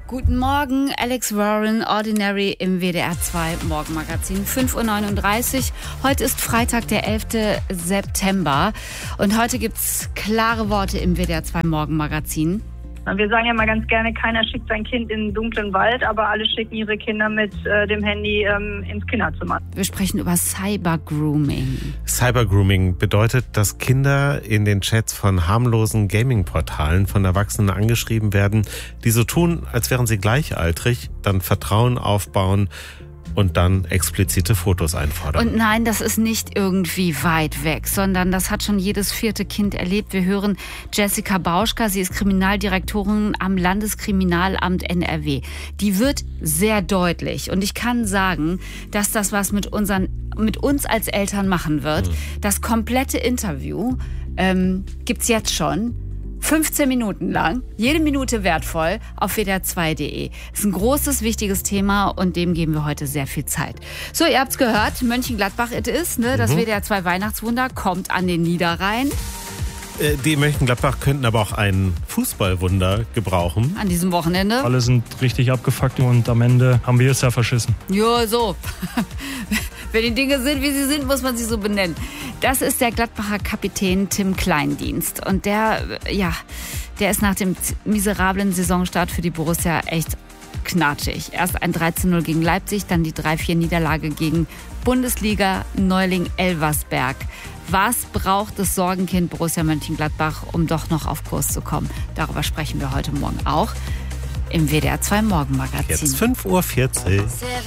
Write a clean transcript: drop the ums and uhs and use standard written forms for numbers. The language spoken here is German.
Guten Morgen, Alex Warren, Ordinary im WDR 2 Morgenmagazin, 5:39 Uhr. Heute ist Freitag, der 11. September und heute gibt's klare Worte im WDR 2 Morgenmagazin. Wir sagen ja mal ganz gerne, keiner schickt sein Kind in den dunklen Wald, aber alle schicken ihre Kinder mit dem Handy ins Kinderzimmer. Wir sprechen über Cybergrooming. Cybergrooming bedeutet, dass Kinder in den Chats von harmlosen Gaming-Portalen von Erwachsenen angeschrieben werden, die so tun, als wären sie gleichaltrig, dann Vertrauen aufbauen und dann explizite Fotos einfordern. Und nein, das ist nicht irgendwie weit weg, sondern das hat schon jedes vierte Kind erlebt. Wir hören Jessica Bauschka, sie ist Kriminaldirektorin am Landeskriminalamt NRW. Die wird sehr deutlich und ich kann sagen, dass das was mit uns als Eltern machen wird. Das komplette Interview gibt's jetzt schon. 15 Minuten lang, jede Minute wertvoll auf wdr2.de. Das ist ein großes, wichtiges Thema und dem geben wir heute sehr viel Zeit. So, ihr habt's gehört, Mönchengladbach it is, ne? Das WDR 2 Weihnachtswunder kommt an den Niederrhein. Die Mönchengladbach könnten aber auch ein Fußballwunder gebrauchen. An diesem Wochenende. Alle sind richtig abgefuckt und am Ende haben wir es ja verschissen. Jo, so. Wenn die Dinge sind, wie sie sind, muss man sie so benennen. Das ist der Gladbacher Kapitän Tim Kleindienst. Und der ist nach dem miserablen Saisonstart für die Borussia echt knatschig. Erst ein 13:0 gegen Leipzig, dann die 3-4-Niederlage gegen Bundesliga-Neuling Elversberg. Was braucht das Sorgenkind Borussia Mönchengladbach, um doch noch auf Kurs zu kommen? Darüber sprechen wir heute Morgen auch im WDR 2 Morgenmagazin. Jetzt 5:40 Uhr.